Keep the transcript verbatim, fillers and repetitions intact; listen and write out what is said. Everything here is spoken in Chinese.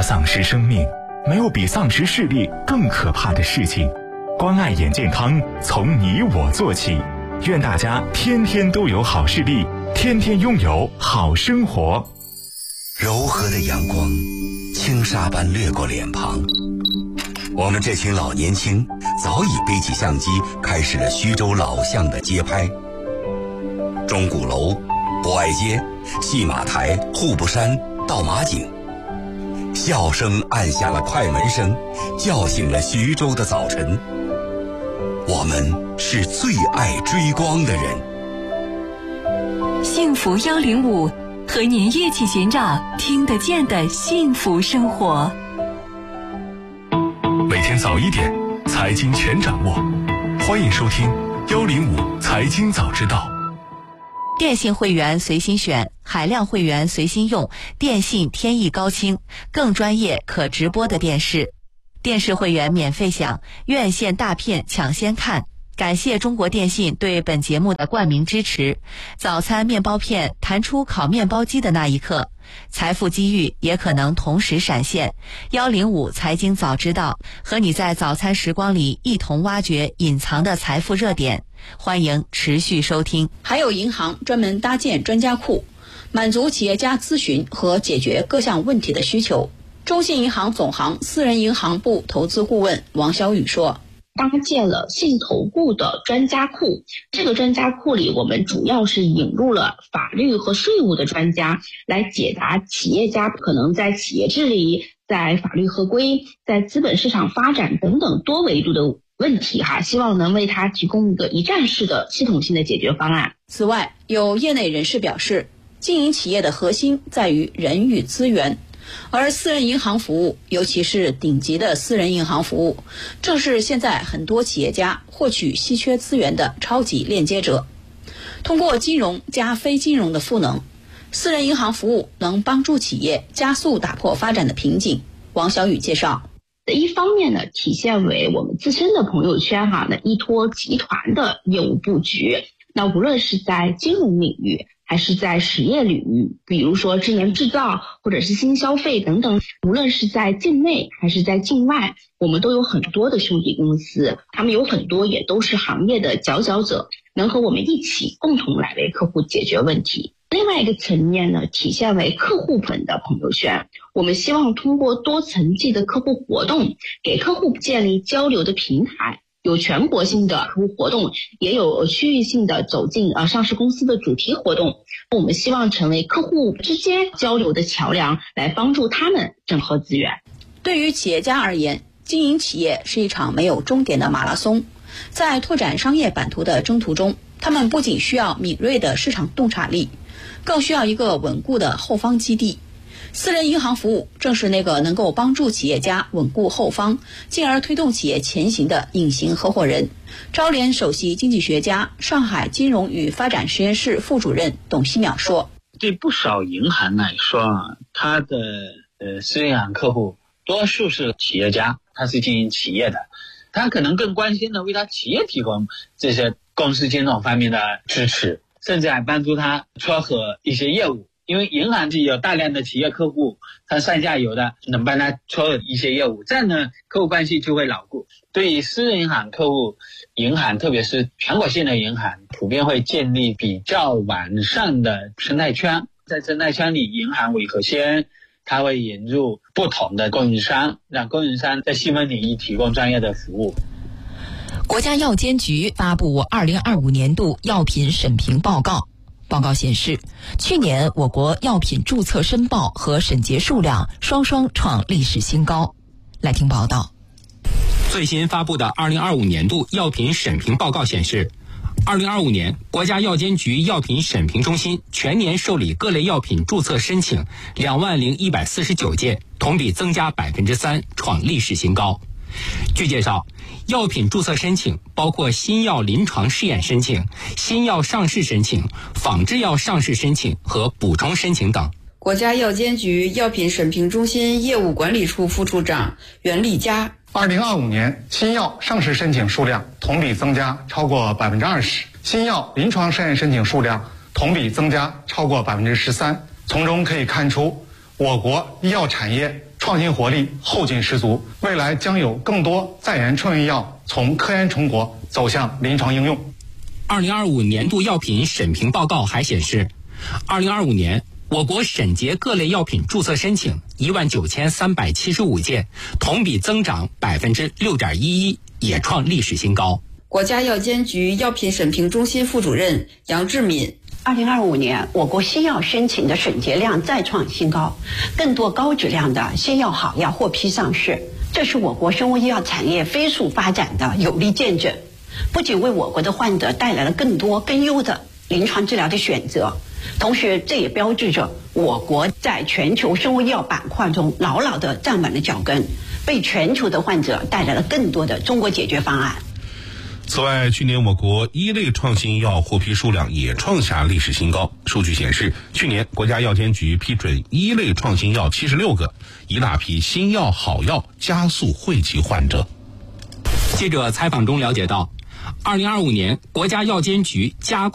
怕丧失生命，没有比丧失视力更可怕的事情。关爱眼健康，从你我做起。愿大家天天都有好视力，天天拥有好生活。 柔和的阳光，轻纱般掠过脸庞。我们这群老年轻早已背起相机，开始了徐州老巷的街拍。钟鼓楼、博爱街、戏马台、户部山、到马井，笑声按下了快门声，叫醒了徐州的早晨。我们是最爱追光的人。 幸福幺零五，和您一起寻找听得见的幸福生活。 每天早一点，财经全掌握。欢迎收听幺零五财经早知道。 电信会员随心选，海量会员随心用，电信天翼高清，更专业可直播的电视。电视会员免费享，院线大片抢先看。感谢中国电信对本节目的冠名支持。早餐面包片弹出烤面包机的那一刻，财富机遇也可能同时闪现。幺零五财经早知道，和你在早餐时光里一同挖掘隐藏的财富热点。欢迎持续收听。 还有银行专门搭建专家库，满足企业家咨询和解决各项问题的需求。中信银行总行私人银行部投资顾问王小雨说， 搭建了信投顾的专家库，这个专家库里我们主要是引入了法律和税务的专家，来解答企业家可能在企业治理、在法律合规、在资本市场发展等等多维度的问题哈，希望能为他提供一个一站式的系统性的解决方案。 此外，有业内人士表示，经营企业的核心在于人与资源，而私人银行服务，尤其是顶级的私人银行服务，正是现在很多企业家获取稀缺资源的超级链接者。通过金融加非金融的赋能，私人银行服务能帮助企业加速打破发展的瓶颈。王小雨介绍， 一方面呢，体现为我们自身的朋友圈哈，那依托集团的业务布局，那无论是在金融领域还是在实业领域，比如说智能制造或者是新消费等等，无论是在境内还是在境外，我们都有很多的兄弟公司，他们有很多也都是行业的佼佼者，能和我们一起共同来为客户解决问题。另外一个层面呢，体现为客户本的朋友圈，我们希望通过多层级的客户活动，给客户建立交流的平台，有全国性的客户活动，也有区域性的走进呃上市公司的主题活动。我们希望成为客户之间交流的桥梁，来帮助他们整合资源。 对于企业家而言，经营企业是一场没有终点的马拉松。在拓展商业版图的征途中，他们不仅需要敏锐的市场洞察力，更需要一个稳固的后方基地。私人银行服务正是那个能够帮助企业家稳固后方，进而推动企业前行的隐形合伙人。招联首席经济学家、上海金融与发展实验室副主任董希淼说， 对不少银行来说啊，他的呃私人银行客户多数是企业家，他是经营企业的，他可能更关心的为他企业提供这些公司金融方面的支持，甚至还帮助他撮合一些业务。因为银行是有大量的企业客户，他上下游的能帮他撮合一些业务，这样呢客户关系就会牢固。对于私人银行客户，银行特别是全国性的银行普遍会建立比较完善的生态圈，在生态圈里银行为核心，它会引入不同的供应商，让供应商在细分领域提供专业的服务。 国家药监局发布二零二五年度药品审评报告。报告显示，去年我国药品注册申报和审结数量双双创历史新高。来听报道。 最新发布的二零二五年度药品审评报告显示，二零二五年国家药监局药品审评中心全年受理各类药品注册申请两万零一百四十九件，同比增加百分之三，创历史新高。据介绍，药品注册申请包括新药临床试验申请、新药上市申请、仿制药上市申请和补充申请等。 国家药监局药品审评中心业务管理处副处长袁立佳， 二零二五年新药上市申请数量同比增加超过百分之二十，新药临床试验申请数量同比增加超过百分之十三。从中可以看出，我国医药产业创新活力后劲十足，未来将有更多在研创新药从科研成果走向临床应用。 二零二五年度药品审评报告还显示，二零二五年我国审结各类药品注册申请一万九千三百七十五件，同比增长百分之六点一一，也创历史新高。 国家药监局药品审评中心副主任杨志敏。 二零二五年，我国新药申请的审结量再创新高，更多高质量的新药好药获批上市，这是我国生物医药产业飞速发展的有力见证。不仅为我国的患者带来了更多更优的临床治疗的选择，同时这也标志着我国在全球生物医药板块中牢牢地站稳了脚跟，为全球的患者带来了更多的中国解决方案。 此外，去年我国一类创新药获批数量也创下历史新高。数据显示，去年国家药监局批准一类创新药七十六个，一大批新药好药加速惠及患者。 记者采访中了解到，二零二五年国家药监局加